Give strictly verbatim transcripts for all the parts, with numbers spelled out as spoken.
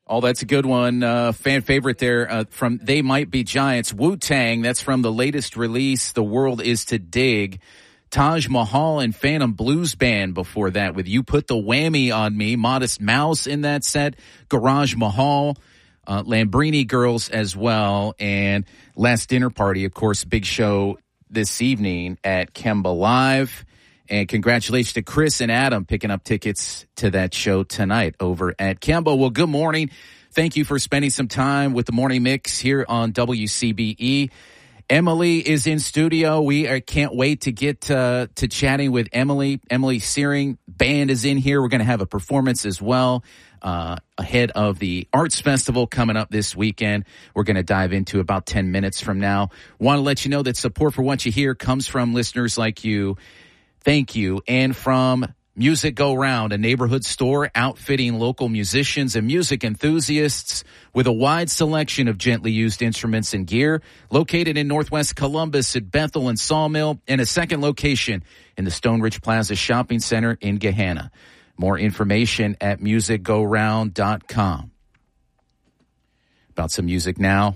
Oh, that's a good one. Uh, fan favorite there uh, from They Might Be Giants. Wu-Tang, that's from the latest release, The World Is to Dig. Taj Mahal and Phantom Blues Band before that with You Put the Whammy on Me. Modest Mouse in that set. Garage Mahal. Uh, Lambrini Girls as well. And Last Dinner Party, of course, big show this evening at Kemba Live. And congratulations to Chris and Adam picking up tickets to that show tonight over at Kemba. Well, good morning. Thank you for spending some time with the Morning Mix here on W C B E. Emily is in studio. We are, can't wait to get uh, to chatting with Emily. Emily Searing Band is in here. We're going to have a performance as well uh, ahead of the Arts Festival coming up this weekend. We're going to dive into about ten minutes from now. Want to let you know that support for what you hear comes from listeners like you. Thank you. And from Music Go Round, a neighborhood store outfitting local musicians and music enthusiasts with a wide selection of gently used instruments and gear, located in Northwest Columbus at Bethel and Sawmill, and a second location in the Stone Ridge Plaza Shopping Center in Gahanna. More information at music go round dot com. About some music now.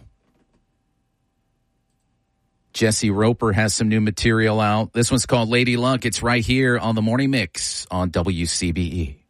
Jesse Roper has some new material out. This one's called Lady Luck. It's right here on the Morning Mix on W C B E.